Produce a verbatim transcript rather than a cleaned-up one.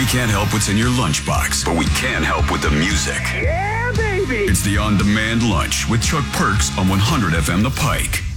We can't help what's in your lunchbox, but we can help with the music. Yeah, baby! It's the On Demand Lunch with Chuck Perks on one hundred F M The Pike.